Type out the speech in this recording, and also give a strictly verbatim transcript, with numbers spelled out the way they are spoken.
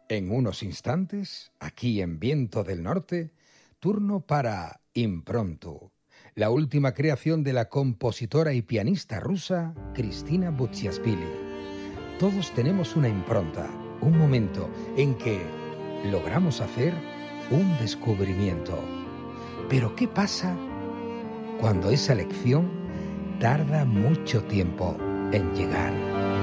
En unos instantes, aquí en Viento del Norte, turno para Impromptu, la última creación de la compositora y pianista rusa Cristina Butsiashvili. Todos tenemos una impronta, un momento en que logramos hacer un descubrimiento. Pero ¿qué pasa cuando esa lección tarda mucho tiempo en llegar?